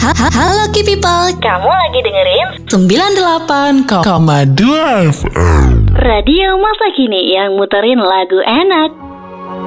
Halo Ki People, Kamu lagi dengerin 98,2 2 FM. Radio Masa Kini yang muterin lagu enak.